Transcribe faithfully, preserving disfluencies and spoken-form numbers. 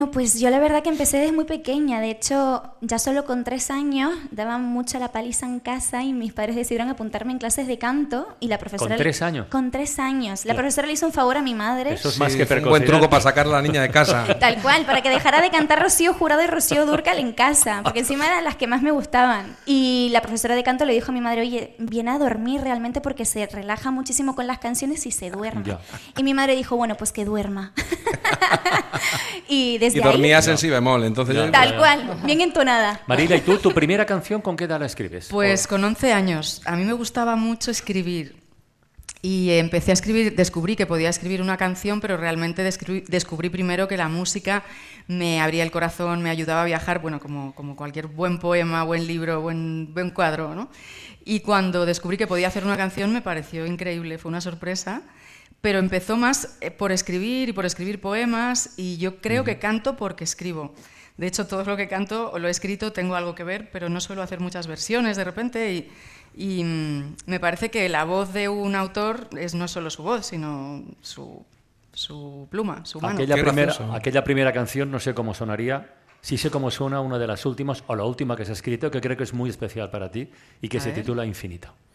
Pues yo la verdad que empecé desde muy pequeña. De hecho, ya solo con tres años daban mucha la paliza en casa y mis padres decidieron apuntarme en clases de canto y la profesora... ¿Con tres años? Con tres años. La Sí. profesora le hizo un favor a mi madre. Eso es Sí, más que fue un precocidad. buen truco para sacar a la niña de casa. Tal cual, para que dejara de cantar Rocío Jurado y Rocío Dúrcal en casa, porque encima eran las que más me gustaban. Y la profesora de canto le dijo a mi madre, oye, viene a dormir realmente porque se relaja muchísimo con las canciones y se duerme. Ya. Y mi madre dijo, bueno, pues que duerma. y desde Y ahí... dormías en si bemol, entonces Ya, ya- Tal cual, bien entonada. Marila, ¿y tú, tu primera canción con qué edad la escribes? Pues con once años. A mí me gustaba mucho escribir. Y empecé a escribir, descubrí que podía escribir una canción, pero realmente descubrí, descubrí primero que la música me abría el corazón, me ayudaba a viajar, bueno, como, como cualquier buen poema, buen libro, buen, buen cuadro, ¿no? Y cuando descubrí que podía hacer una canción me pareció increíble, fue una sorpresa. Pero empezó más eh, por escribir y por escribir poemas, y yo creo que canto porque escribo. De hecho, todo lo que canto o lo he escrito, tengo algo que ver, pero no suelo hacer muchas versiones de repente, y, y mm, me parece que la voz de un autor es no solo su voz, sino su, su pluma, su mano. Aquella Qué primera, gracioso. aquella primera canción, no sé cómo sonaría. Sí sé cómo suena una de las últimas, o la última que se ha escrito, que creo que es muy especial para ti y que A se ver. titula Infinito.